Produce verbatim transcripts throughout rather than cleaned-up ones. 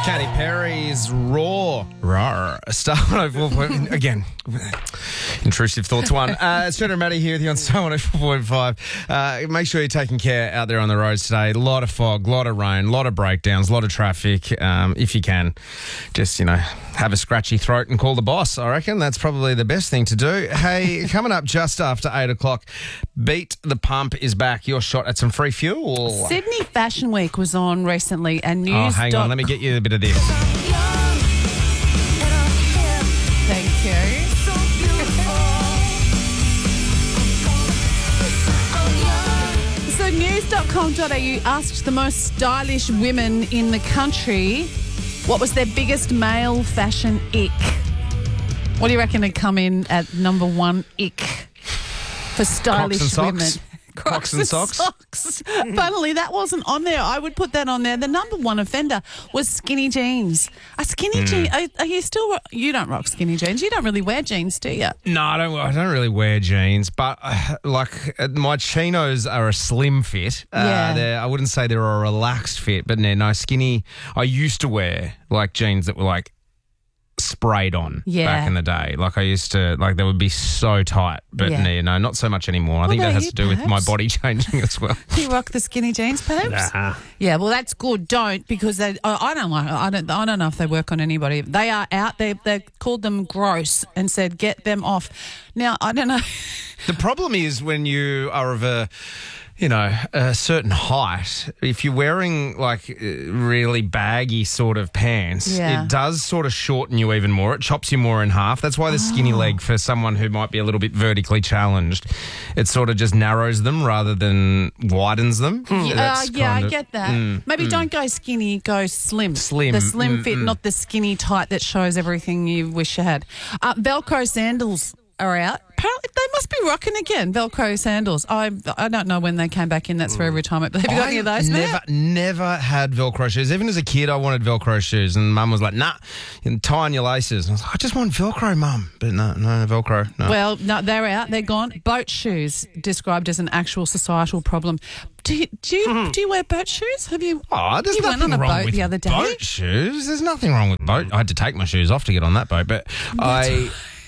Katy Perry's Raw. Raw. Star one oh four point five. Again, intrusive thoughts one. Uh, it's Trevor and Maddie here with you on Star one oh four point five. Uh, make sure you're taking care out there on the roads today. A lot of fog, a lot of rain, a lot of breakdowns, a lot of traffic. Um, if you can, just, you know, have a scratchy throat and call the boss. I reckon that's probably the best thing to do. Hey, coming up just after eight o'clock, Beat the Pump is back. Your shot at some free fuel. Sydney Fashion Week was on recently and news. Oh, hang on. Let me get you a bit of this. Thank you. So news dot com dot a u asked the most stylish women in the country what was their biggest male fashion ick. What do you reckon would come in at number one ick for stylish Crocs and women? socks. Crocs and socks. socks. Funnily, that wasn't on there. I would put that on there. The number one offender was skinny jeans. A skinny Mm. jean. Are, are you still? You don't rock skinny jeans. You don't really wear jeans, do you? No, I don't. I don't really wear jeans, but uh, like uh, my chinos are a slim fit. Uh, Yeah. they're- I wouldn't say they're a relaxed fit, but no, no skinny. I used to wear like jeans that were like sprayed on Yeah. back in the day. Like I used to, like they would be so tight, but Yeah. no, no, not so much anymore. I think that about has you, to do with my perhaps? body changing as well. Do you rock the skinny jeans, perhaps? Nah. Yeah, well, that's good. Don't because they. I I don't like. I don't. I don't know if they work on anybody. They are out. They they called them gross and said get them off. Now I don't know. The problem is when you are of a, you know, a certain height, if you're wearing like uh, really baggy sort of pants, Yeah. it does sort of shorten you even more. It chops you more in half. That's why the skinny leg for someone who might be a little bit vertically challenged, it sort of just narrows them rather than widens them. Yeah, uh, That's yeah, kind I of- get that. Mm, Maybe mm. don't go skinny, go slim. Slim, The slim mm, fit, mm. not the skinny tight that shows everything you wish you had. Uh, Velcro sandals are out. Apparently, they must be rocking again, Velcro sandals. I I don't know when they came back in. That's for retirement. But have you got I any of those, never, Matt? never had Velcro shoes. Even as a kid, I wanted Velcro shoes, and Mum was like, "Nah, you tie on your laces." And I was like, "I just want Velcro, Mum." But no, no Velcro. No. Well, no, they're out. They're gone. Boat shoes described as an actual societal problem. Do you do you, do you wear boat shoes? Have you? Oh, there's you went nothing on a wrong boat with the other day. boat shoes. There's nothing wrong with boat. I had to take my shoes off to get on that boat, but I.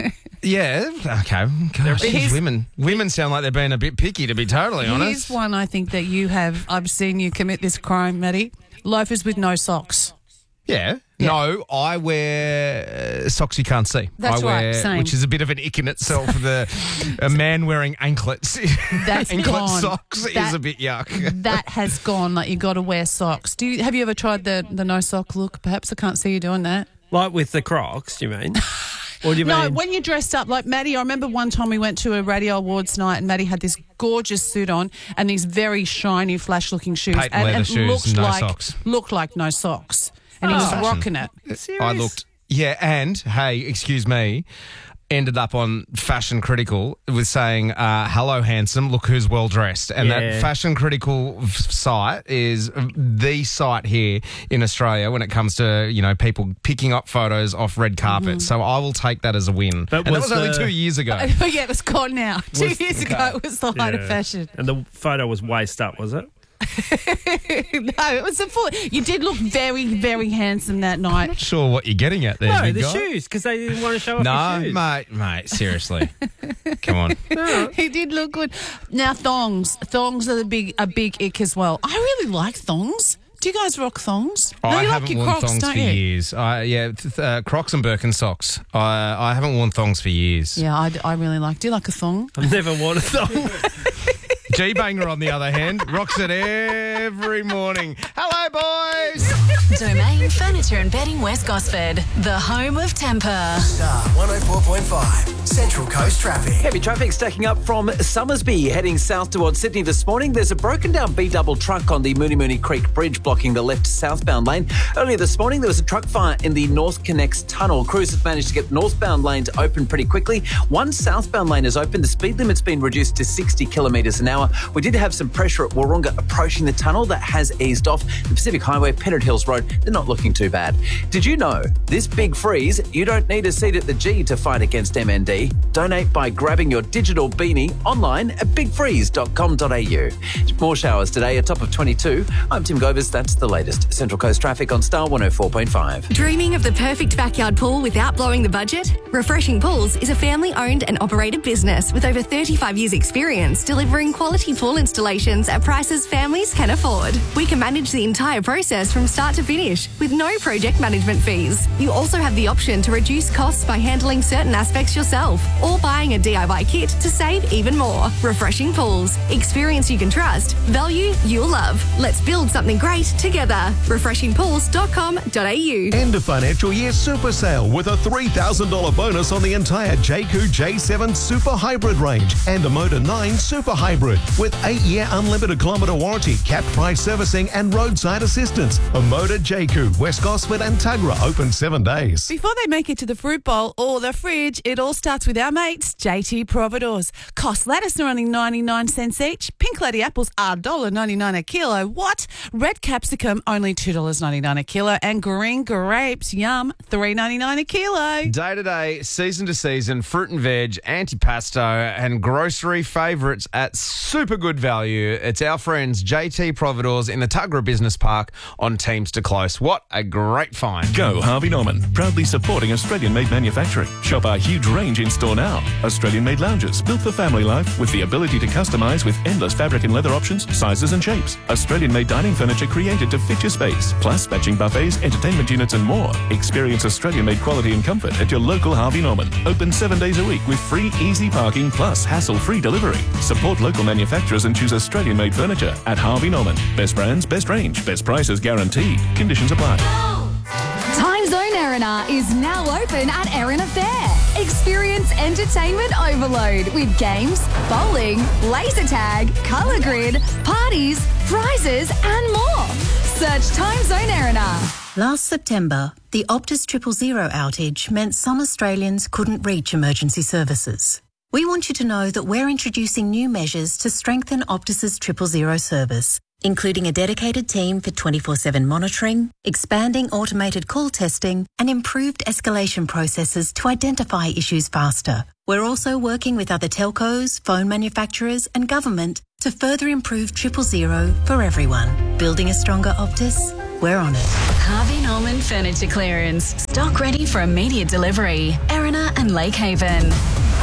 Yeah, okay. Gosh, Here's- women women sound like they're being a bit picky, to be totally Here's honest. one I think that you have. I've seen you commit this crime, Maddie. Loafers with no socks. Yeah. Yeah. No, I wear uh, socks you can't see. That's I wear, right, same. Which is a bit of an ick in itself. The a man wearing anklets, That's anklet gone. socks is That- a bit yuck. That has gone. Like you got to wear socks. Do you have you ever tried the the no sock look? Perhaps I can't see you doing that. Like with the Crocs, do you mean? Or do you No, mean? when you're dressed up like Maddie, I remember one time we went to a radio awards night and Maddie had this gorgeous suit on and these very shiny, flash-looking shoes, Patent and, leather and shoes, looked no like socks. looked like no socks, and he was Fashion. rocking it. Serious? I looked, yeah, and hey, excuse me, ended up on Fashion Critical with saying, uh, "Hello, handsome. Look who's well dressed." And Yeah. that Fashion Critical f- site is the site here in Australia when it comes to, you know, people picking up photos off red carpet. Mm-hmm. So I will take that as a win. But and that was was only the- two years ago. But yeah, it was gone now. Two Was- years ago, it was the height of Yeah. fashion. And the photo was waist up, was it? No, it was a full. You did look very, very handsome that night. Not sure what you're getting at there. No, big the guy. shoes, because they didn't want to show off No, your shoes. mate, mate, seriously. Come on. He did look good. Now thongs, thongs are the big a big ick as well. I really like thongs. Do you guys rock thongs? no, I you haven't like your worn Crocs, thongs don't for you? years. I, yeah, th- uh, Crocs and Birkenstocks. I I haven't worn thongs for years. Yeah, I, I really like. Do you like a thong? I've never worn a thong. G-Banger, on the other hand, rocks it every morning. Hello, boys. Domain Furniture and Bedding West Gosford, the home of temper. Star one oh four point five, Central Coast Traffic. Heavy traffic stacking up from Summersby heading south towards Sydney this morning. There's a broken down B-double truck on the Mooney Mooney Creek Bridge blocking the left southbound lane. Earlier this morning, there was a truck fire in the North Connects tunnel. Crews have managed to get northbound lanes open pretty quickly. One southbound lane is open. The speed limit's been reduced to sixty kilometres an hour. We did have some pressure at Wahroonga approaching the tunnel. That has eased off. The Pacific Highway, Pennant Hills Road, they're not looking too bad. Did you know this big freeze, you don't need a seat at the G to fight against M N D? Donate by grabbing your digital beanie online at big freeze dot com dot a u. More showers today, a top of twenty-two. I'm Tim Govers. That's the latest. Central Coast traffic on Star one oh four point five. Dreaming of the perfect backyard pool without blowing the budget? Refreshing Pools is a family-owned and operated business with over thirty-five years' experience delivering quality pool installations at prices families can afford. We can manage the entire process from start to finish with no project management fees. You also have the option to reduce costs by handling certain aspects yourself or buying a D I Y kit to save even more. Refreshing Pools. Experience you can trust. Value you'll love. Let's build something great together. refreshing pools dot com dot a u. End of financial year super sale with a three thousand dollars bonus on the entire J Q J seven Super Hybrid range and a Motor nine Super Hybrid with eight-year unlimited kilometre warranty, capped price servicing and roadside assistance. A Motor J Q, West Gosford and Tuggerah open seven days. Before they make it to the fruit bowl or the fridge, it all starts with our mates, J T Providores. Cost lettuce are only ninety-nine cents each. Pink lady apples are one dollar ninety-nine a kilo. What? Red capsicum only two dollars ninety-nine a kilo. And green grapes, yum, three dollars ninety-nine a kilo. Day to day, season to season, fruit and veg, antipasto, and grocery favourites at super good value. It's our friends J T Providores in the Tuggerah Business Park on Teams to Close. What a great find. Go Harvey Norman, proudly supporting Australian-made manufacturing. Shop our huge range in store now. Australian-made lounges built for family life with the ability to customise with endless fabric and leather options, sizes and shapes. Australian-made dining furniture created to fit your space, plus matching buffets, entertainment units and more. Experience Australian-made quality and comfort at your local Harvey Norman. Open seven days a week with free easy parking plus hassle-free delivery. Support local manufacturers and choose Australian-made furniture at Harvey Norman. Best brands, best range, best prices guaranteed. Conditions apply. Time Zone Erina is now open at Erina Fair. Experience entertainment overload with games, bowling, laser tag, colour grid, parties, prizes and more. Search Time Zone Erina. Last September, the Optus Triple Zero outage meant some Australians couldn't reach emergency services. We want you to know that we're introducing new measures to strengthen Optus's Triple Zero service, including a dedicated team for twenty-four seven monitoring, expanding automated call testing, and improved escalation processes to identify issues faster. We're also working with other telcos, phone manufacturers, and government to further improve Triple Zero for everyone. Building a stronger Optus? We're on it. Harvey Norman Furniture Clearance. Stock ready for immediate delivery. Erina and Lake Haven.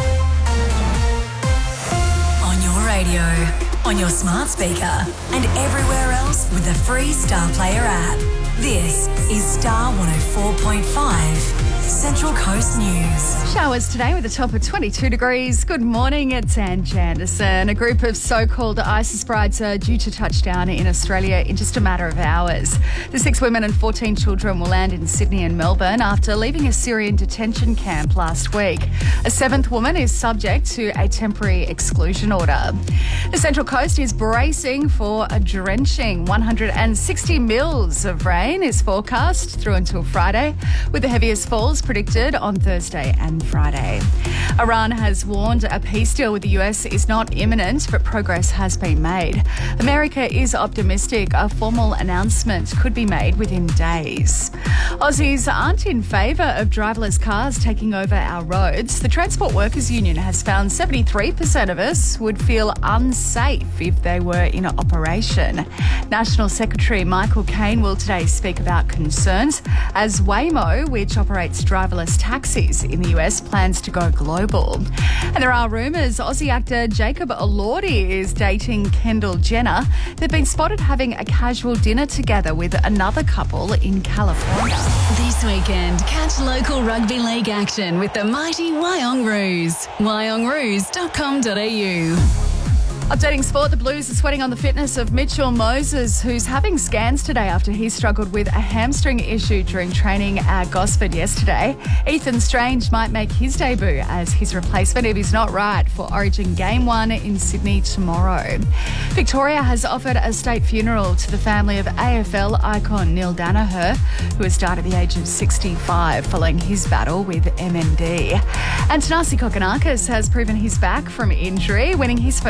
On your radio, on your smart speaker, and everywhere else with the free Star Player app. This is Star one oh four point five, Central Coast News. Showers today with a top of twenty-two degrees. Good morning, it's Ann Janderson. A group of so-called ISIS brides are due to touch down in Australia in just a matter of hours. The six women and fourteen children will land in Sydney and Melbourne after leaving a Syrian detention camp last week. A seventh woman is subject to a temporary exclusion order. The Central Coast is bracing for a drenching. one hundred sixty mils of rain is forecast through until Friday, with the heaviest falls predicted on Thursday and Friday. Iran has warned a peace deal with the U S is not imminent, but progress has been made. America is optimistic a formal announcement could be made within days. Aussies aren't in favour of driverless cars taking over our roads. The Transport Workers Union has found seventy-three percent of us would feel unsafe if they were in operation. National Secretary Michael Caine will today speak about concerns as Waymo, which operates driverless taxis in the U S, plans to go global. And there are rumours Aussie actor Jacob Elordi is dating Kendall Jenner. They've been spotted having a casual dinner together with another couple in California. This weekend, catch local rugby league action with the mighty Wyong Roos. wyong roos dot com dot a u. Updating sport, the Blues are sweating on the fitness of Mitchell Moses, who's having scans today after he struggled with a hamstring issue during training at Gosford yesterday. Ethan Strange might make his debut as his replacement if he's not right for Origin Game one in Sydney tomorrow. Victoria has offered a state funeral to the family of A F L icon Neil Danaher, who has died at the age of sixty-five following his battle with M N D. And Tanasi Kokonakis has proven he's back from injury, winning his first game in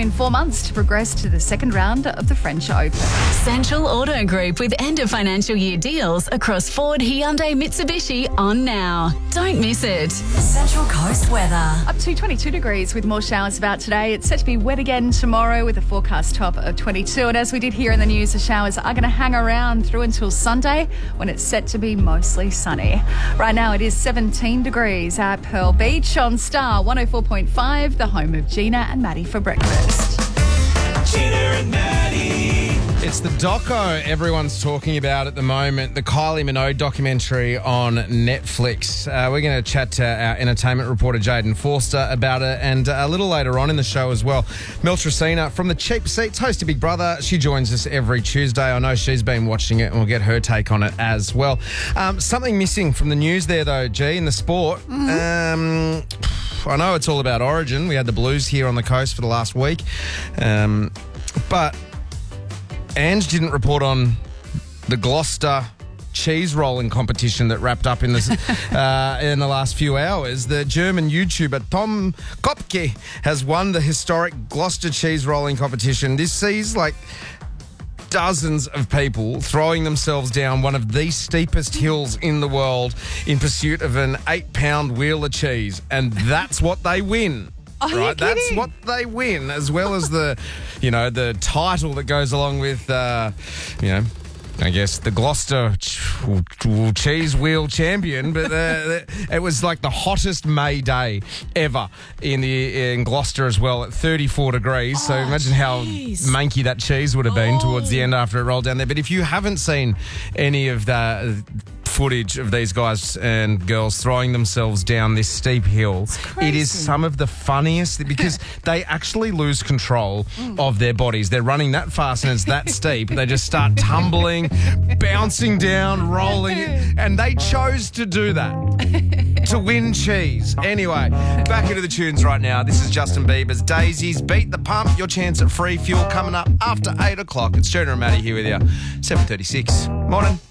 given four months to progress to the second round of the French Open. Central Auto Group with end of financial year deals across Ford, Hyundai, Mitsubishi on now. Don't miss it. Central Coast weather. Up to twenty-two degrees with more showers about today. It's set to be wet again tomorrow with a forecast top of twenty-two. And as we did hear in the news, the showers are going to hang around through until Sunday when it's set to be mostly sunny. Right now it is seventeen degrees at Pearl Beach on Star one oh four point five, the home of Gina and Maddie for breakfast. Gina and Maddie. It's the doco everyone's talking about at the moment, the Kylie Minogue documentary on Netflix. Uh, we're going to chat to our entertainment reporter Jaden Forster about it, and uh, a little later on in the show as well, Mel Tracina from the Cheap Seats, host of Big Brother. She joins us every Tuesday. I know she's been watching it, and we'll get her take on it as well. Um, something missing from the news there, though, G, in the sport. Um, I know it's all about Origin. We had the Blues here on the coast for the last week. Um, but Ange didn't report on the Gloucester cheese rolling competition that wrapped up in, this, uh, in the last few hours. The German YouTuber Tom Kopke has won the historic Gloucester cheese rolling competition. This sees like dozens of people throwing themselves down one of the steepest hills in the world in pursuit of an eight-pound wheel of cheese, and that's what they win. Are you right, that's kidding? what they win, as well as the, you know, the title that goes along with, uh, you know, I guess the Gloucester ch- cheese wheel champion. But uh, it was like the hottest May day ever in the in Gloucester as well, at thirty-four degrees. So Oh, imagine how jeez. manky that cheese would have been Oh. towards the end after it rolled down there. But if you haven't seen any of the footage of these guys and girls throwing themselves down this steep hill, it is some of the funniest, because they actually lose control of their bodies. They're running that fast and it's that steep. They just start tumbling, bouncing down, rolling, and they chose to do that to win cheese. Anyway, back into the tunes right now. This is Justin Bieber's Daisies. Beat the Pump. Your chance at free fuel coming up after eight o'clock. It's Jonah and Maddie here with you. seven thirty-six. Morning.